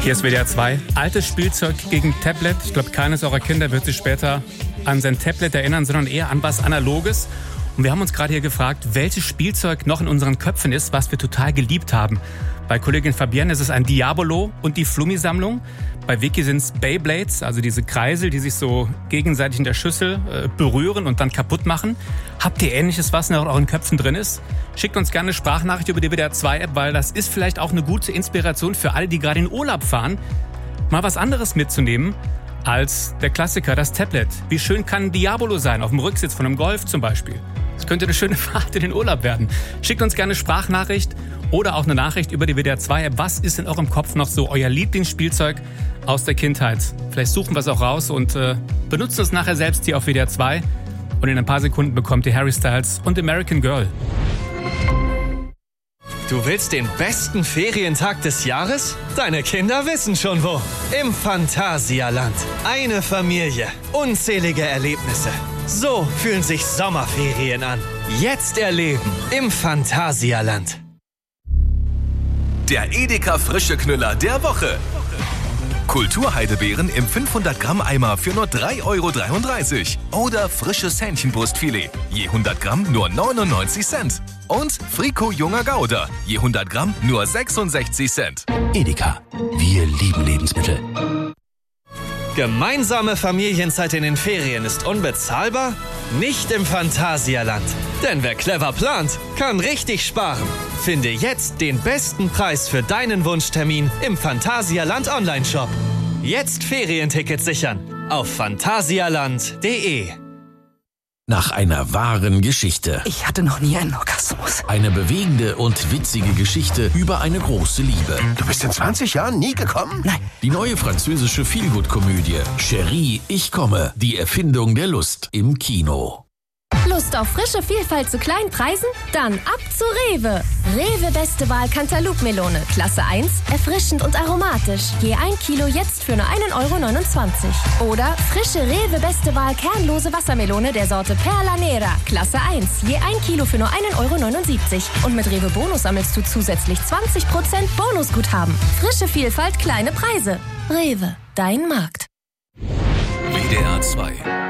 Hier ist WDR 2. Altes Spielzeug gegen Tablet. Ich glaube, keines eurer Kinder wird sich später an sein Tablet erinnern, sondern eher an was Analoges. Und wir haben uns gerade hier gefragt, welches Spielzeug noch in unseren Köpfen ist, was wir total geliebt haben. Bei Kollegin Fabienne ist es ein Diabolo und die Flummi-Sammlung. Bei Vicky sind es Beyblades, also diese Kreisel, die sich so gegenseitig in der Schüssel berühren und dann kaputt machen. Habt ihr Ähnliches, was noch in euren Köpfen drin ist? Schickt uns gerne eine Sprachnachricht über die WDR 2-App, weil das ist vielleicht auch eine gute Inspiration für alle, die gerade in Urlaub fahren, mal was anderes mitzunehmen als der Klassiker, das Tablet. Wie schön kann ein Diabolo sein, auf dem Rücksitz von einem Golf zum Beispiel. Das könnte eine schöne Fahrt in den Urlaub werden. Schickt uns gerne eine Sprachnachricht oder auch eine Nachricht über die WDR 2-App. Was ist in eurem Kopf noch so euer Lieblingsspielzeug aus der Kindheit? Vielleicht suchen wir es auch raus und benutzen es nachher selbst hier auf WDR 2. Und in ein paar Sekunden bekommt ihr Harry Styles und American Girl. Du willst den besten Ferientag des Jahres? Deine Kinder wissen schon wo. Im Phantasialand. Eine Familie. Unzählige Erlebnisse. So fühlen sich Sommerferien an. Jetzt erleben im Phantasialand. Der Edeka Frische Knüller der Woche. Kulturheidebeeren im 500 Gramm Eimer für nur 3,33 € oder frisches Hähnchenbrustfilet, je 100 Gramm nur 99 Cent. Und Frico Junger Gouda, je 100 Gramm nur 66 Cent. Edeka, wir lieben Lebensmittel. Gemeinsame Familienzeit in den Ferien ist unbezahlbar? Nicht im Phantasialand. Denn wer clever plant, kann richtig sparen. Finde jetzt den besten Preis für deinen Wunschtermin im Phantasialand Online-Shop. Jetzt Ferientickets sichern auf phantasialand.de. Nach einer wahren Geschichte. Ich hatte noch nie einen Orgasmus. Eine bewegende und witzige Geschichte über eine große Liebe. Du bist in 20 Jahren nie gekommen? Nein. Die neue französische Feelgood-Komödie Chérie, ich komme. Die Erfindung der Lust im Kino. Lust auf frische Vielfalt zu kleinen Preisen? Dann ab zu Rewe. Rewe Beste Wahl Cantaloupe-Melone, Klasse 1, erfrischend und aromatisch. Je 1 Kilo jetzt für nur 1,29 €. Oder frische Rewe Beste Wahl kernlose Wassermelone der Sorte Perla Nera, Klasse 1, je 1 Kilo für nur 1,79 €. Und mit Rewe Bonus sammelst du zusätzlich 20% Bonusguthaben. Frische Vielfalt, kleine Preise. Rewe, dein Markt. WDR 2